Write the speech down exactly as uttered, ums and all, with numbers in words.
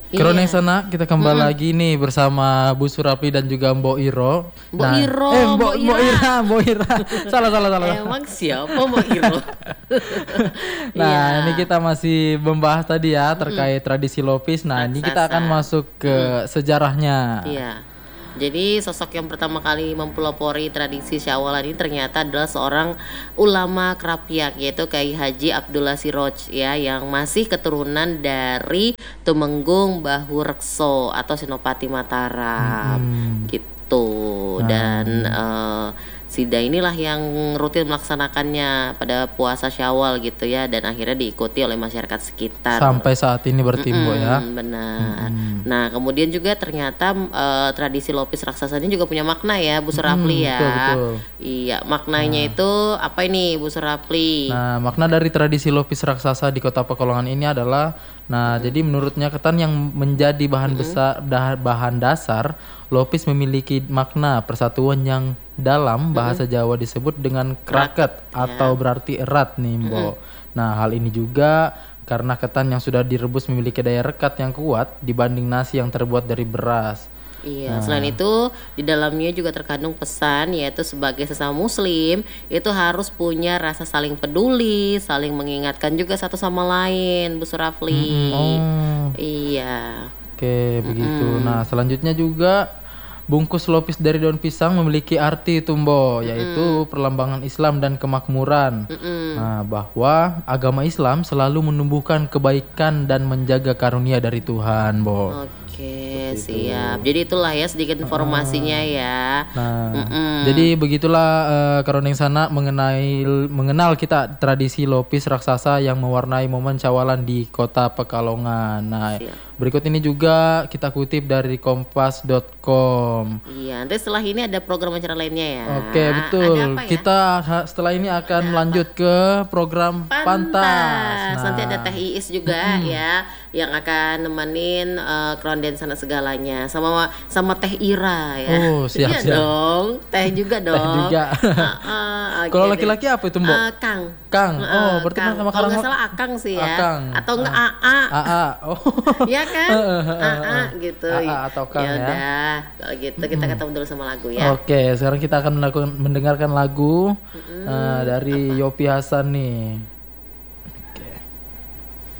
Keroneng Iya. sana kita kembali lagi nih bersama Bu Surapli dan juga Mbok Iro. Mbok Iro, eh Mbok Mbok Mbok Ira. Ira, Mbok Ira. salah salah salah. Emang siapa Mbok Iro? Nah, Iya. ini kita masih membahas tadi ya terkait tradisi Lopis. Nah, ini kita akan Raksasa. masuk ke sejarahnya. Iya. Jadi sosok yang pertama kali mempelopori tradisi Syawalan ini ternyata adalah seorang ulama Krapiak, yaitu Kyai Haji Abdullah Siroj ya, yang masih keturunan dari Tumenggung Bahurekso atau Senopati Mataram Hmm. gitu. Dan eh, Sida inilah yang rutin melaksanakannya pada puasa Syawal gitu ya, dan akhirnya diikuti oleh masyarakat sekitar. Sampai saat ini berarti Mbok ya. Mm, benar. Nah, kemudian juga ternyata eh, tradisi Lopis Raksasa ini juga punya makna ya, Bu Surapli ya. betul, betul. Iya, maknanya itu apa ini, Bu Surapli? Nah, makna dari tradisi Lopis Raksasa di Kota Pekalongan ini adalah, nah, jadi menurutnya ketan yang menjadi bahan besar dah- bahan dasar Lopis memiliki makna persatuan yang dalam bahasa Jawa disebut dengan kraket atau berarti erat nih, Mbok. Nah, hal ini juga karena ketan yang sudah direbus memiliki daya rekat yang kuat dibanding nasi yang terbuat dari beras. Iya, selain itu di dalamnya juga terkandung pesan, yaitu sebagai sesama muslim itu harus punya rasa saling peduli, saling mengingatkan juga satu sama lain, Bu Surafli. Oh, Iya. oke, begitu. Nah, selanjutnya juga bungkus Lopis dari daun pisang memiliki arti itu, Mbok, yaitu perlambangan Islam dan kemakmuran. Nah, bahwa agama Islam selalu menumbuhkan kebaikan dan menjaga karunia dari Tuhan, Mbok. Oke, siap. Jadi itulah ya sedikit informasinya ya. Nah, Mm-mm. jadi begitulah eh, Karoneng sana mengenai mengenal kita tradisi Lopis Raksasa yang mewarnai momen Syawalan di Kota Pekalongan. Nah, Siap. berikut ini juga kita kutip dari kompas dot com. Iya, nanti setelah ini ada program acara lainnya ya. Oke, betul. Ada apa ya? Kita ha- setelah ini akan lanjut ke program Pantas. Pantas. Nanti Nah, ada Teh Iis juga ya, yang akan nemenin uh, Kronden sana segalanya, sama sama Teh Ira ya. Oh, siap, Iya siap. dong, Teh juga dong. Teh juga. Heeh, oke Kalau deh. laki-laki apa itu, Mbok? Eh, Kang. Kang. Heeh, Oh, berarti Kang. sama Kalau Karang. nggak salah Akang sih ya. Akang. Atau enggak A A. A A. Oh. Iya kan? A A gitu. A A atau Kang ya. Yaudah, kalau gitu kita ketemu dulu sama lagu ya. Oke, sekarang kita akan melakukan mendengarkan lagu eh, dari Yopi Hasan nih.